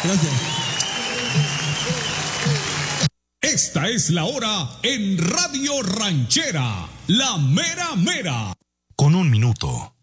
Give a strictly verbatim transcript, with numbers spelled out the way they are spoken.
Gracias. Esta es la hora en Radio Ranchera, la mera mera. Con un minuto.